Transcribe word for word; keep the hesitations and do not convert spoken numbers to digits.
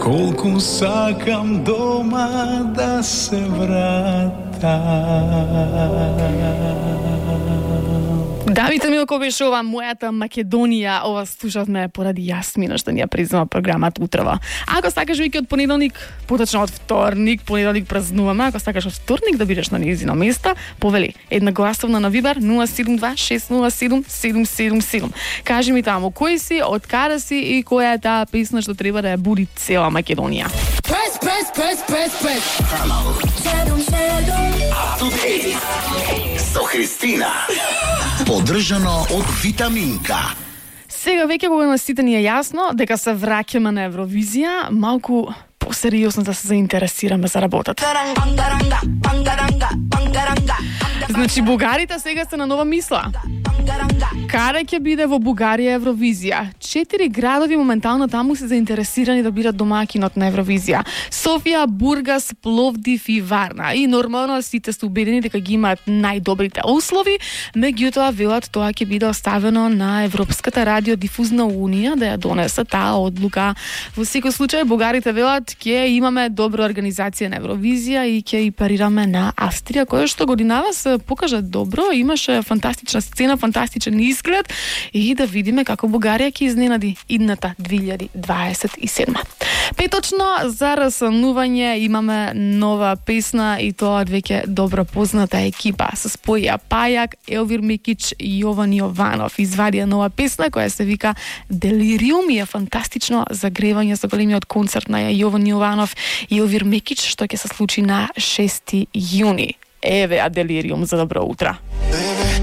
колку сакам дома да се вратам. Давите Милко беше ова мојата Македонија. Ова слушавме поради Јасмина што ни ја признава програмата утрава. Ако сакаш веќе од понеделник, поточно од вторник, понеделник празнуваме, ако сакаш од вторник да бидеш на нејзино место, повели една гласовна на Вибер нула седум два шест нула седум седум седум седум. Кажи ми таму кој си, од каде си и која е таа песна што треба да ја буди цела Македонија. Прес, прес, прес, прес, прес. Седум, седум. Up-to-date со Христина. Поддржано од Витаминка. Сега веќе кога на сите ни е јасно дека се враќаме на Евровизија, малку посериозно да се заинтересираме за работата. Значи, бугарите сега се на нова мисла. Каде ќе биде во Бугарија Евровизија? Четири градови моментално таму се заинтересирани да бидат домакинот на Евровизија. Софија, Бургас, Пловдив и Варна. И нормално сите се убедени дека ги имаат најдобрите услови, меѓутоа велат тоа ќе биде оставено на Европската радиодифузна унија да ја донесе таа одлука. Во секој случај бугарите велат ќе имаме добра организација на Евровизија и ќе и парираме на Австрија, која што годинава се покажа добро, имаше фантастична сцена, фантастичен изглед и да видиме како Бугарија ќе изненади идната две илјади дваесет и седма. Петочно за раснување имаме нова песна и тоа од веќе добро позната екипа. Се споја Пајак, Елвир Микич и Јован Јованов. Извадија нова песна која се вика Делириум и е фантастично загревање за големиот концерт на Јован Јованов и Елвир Микич што ќе се случи на шести јуни. Еве а Делириум за добро утро.